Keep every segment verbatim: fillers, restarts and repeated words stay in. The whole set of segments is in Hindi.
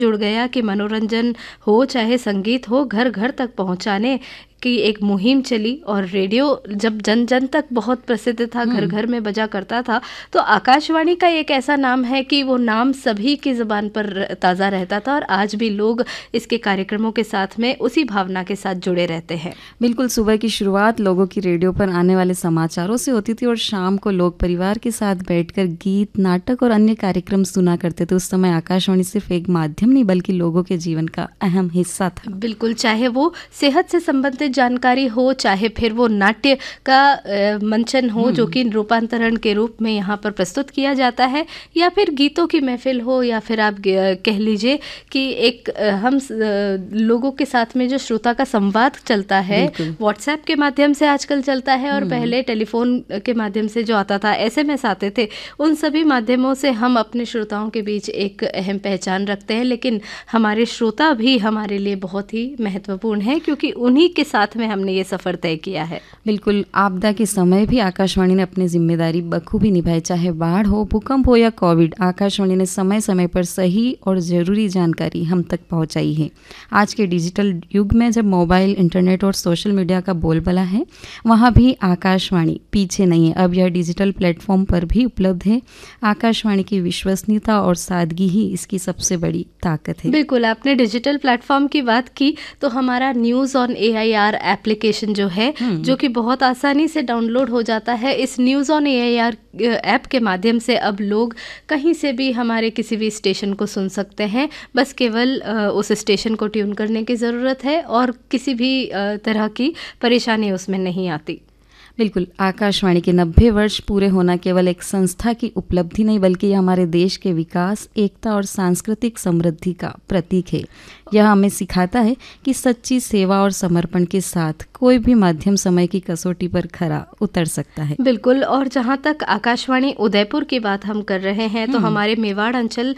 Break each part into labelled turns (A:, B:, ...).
A: जुड़ गया कि मनोरंजन हो चाहे संगीत हो, घर घर तक पहुंचाने की एक मुहिम चली। और रेडियो जब जन जन तक बहुत प्रसिद्ध था, घर घर में बजा करता था, तो आकाशवाणी का एक ऐसा नाम है कि वो नाम सभी की ज़बान पर ताज़ा रहता था और आज भी लोग इसके कार्यक्रमों के साथ में उसी भावना के साथ जुड़े रहते हैं।
B: बिल्कुल, सुबह की शुरुआत लोगों की रेडियो पर आने वाले समाचारों से होती थी और शाम को लोग परिवार के साथ बैठकर गीत, नाटक और अन्य कार्यक्रम सुना करते थे। उस समय आकाशवाणी सिर्फ एक माध्यम नहीं बल्कि लोगों के जीवन का अहम हिस्सा था।
A: बिल्कुल, चाहे वो सेहत से संबंधित जानकारी हो, चाहे फिर वो नाट्य का मंचन हो जो कि रूपांतरण के रूप में यहाँ पर प्रस्तुत किया जाता है, या फिर गीतों की महफिल हो, या फिर आप कह लीजिए कि एक हम लोगों के साथ में जो श्रोता का संवाद चलता है, व्हाट्सएप के माध्यम से आजकल चलता है और पहले टेलीफोन के माध्यम से जो आता था, एसएमएस आते थे, उन सभी माध्यमों से हम अपने श्रोताओं के बीच एक अहम पहचान रखते हैं। लेकिन हमारे श्रोता भी हमारे लिए बहुत ही महत्वपूर्ण है क्योंकि उन्हीं के साथ में हमने ये सफ़र तय किया है।
B: बिल्कुल, आपदा के समय भी आकाशवाणी ने अपनी जिम्मेदारी बखूबी निभाई। चाहे बाढ़ हो, भूकंप हो या कोविड, आकाशवाणी ने समय समय पर सही और ज़रूरी जानकारी हम तक पहुंचाई है। आज के डिजिटल युग में जब मोबाइल, इंटरनेट और सोशल मीडिया का बोलबाला है, वहाँ भी आकाशवाणी पीछे नहीं है। अब यह डिजिटल प्लेटफॉर्म पर भी उपलब्ध है। आकाशवाणी की विश्वसनीयता और सादगी ही इसकी सबसे बड़ी ताकत है।
A: बिल्कुल, आपने डिजिटल प्लेटफॉर्म की बात की तो हमारा news on A I R application जो है, जो कि बहुत आसानी से डाउनलोड हो जाता है, इस news on A I R app के माध्यम से अब लोग कहीं से भी हमारे किसी भी स्टेशन को सुन सकते हैं। बस केवल उस स्टेशन को ट्यून करने की ज़रूरत है और किसी भी तरह की परेशानी उसमें नहीं आती।
B: बिल्कुल, आकाशवाणी के नब्बे वर्ष पूरे होना केवल एक संस्था की उपलब्धि नहीं बल्कि यह हमारे देश के विकास, एकता और सांस्कृतिक समृद्धि का प्रतीक है। यह हमें सिखाता है कि सच्ची सेवा और समर्पण के साथ कोई भी माध्यम समय की कसौटी पर खरा उतर सकता है।
A: बिल्कुल, और जहाँ तक आकाशवाणी उदयपुर की बात हम कर रहे हैं तो हमारे मेवाड़ अंचल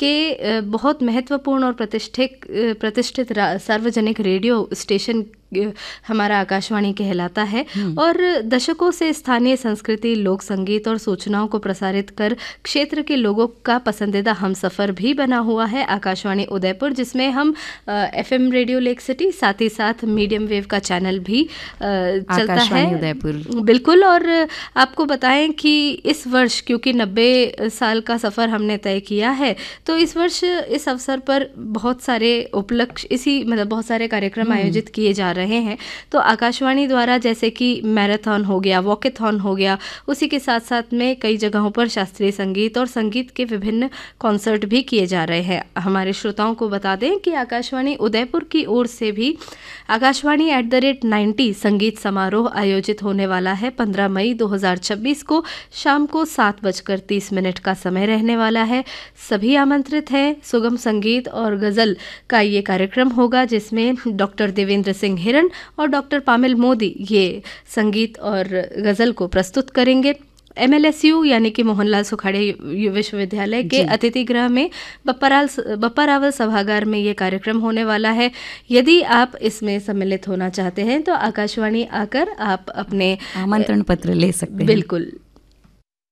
A: के बहुत महत्वपूर्ण और प्रतिष्ठित प्रतिष्ठित सार्वजनिक रेडियो स्टेशन हमारा आकाशवाणी कहलाता है और दशकों से स्थानीय संस्कृति, लोक संगीत और सूचनाओं को प्रसारित कर क्षेत्र के लोगों का पसंदीदा हमसफ़र भी बना हुआ है आकाशवाणी उदयपुर, जिसमें हम एफएम रेडियो लेक सिटी, साथ ही साथ मीडियम वेव का चैनल भी आ, चलता है
B: उदयपुर।
A: बिल्कुल, और आपको बताएं कि इस वर्ष क्योंकि नब्बे साल का सफ़र हमने तय किया है, तो इस वर्ष इस अवसर पर बहुत सारे उपलक्ष्य इसी मतलब बहुत सारे कार्यक्रम आयोजित किए जा रहे हैं। तो आकाशवाणी द्वारा जैसे कि मैराथन हो गया, वॉकेथॉन हो गया, उसी के साथ साथ में कई जगहों पर शास्त्रीय संगीत और संगीत के विभिन्न कॉन्सर्ट भी किए जा रहे हैं। हमारे श्रोताओं को बता दें कि आकाशवाणी उदयपुर की ओर से भी Akashvani at the rate ninety संगीत समारोह आयोजित होने वाला है। पंद्रह मई दो हज़ार छब्बीस को शाम को सात बजकर तीस मिनट का समय रहने वाला है। सभी आमंत्रित हैं। सुगम संगीत और गज़ल का ये कार्यक्रम होगा जिसमें डॉक्टर देवेंद्र सिंह हिरन और डॉक्टर पामिल मोदी ये संगीत और गज़ल को प्रस्तुत करेंगे। एमएलएसयू यानी कि मोहनलाल सुखाड़े विश्वविद्यालय के अतिथि गृह में बप्पराल बप्परावल सभागार में ये कार्यक्रम होने वाला है। यदि आप इसमें सम्मिलित होना चाहते हैं तो आकाशवाणी आकर आप अपने
B: आमंत्रण पत्र ले सकते हैं।
A: बिल्कुल।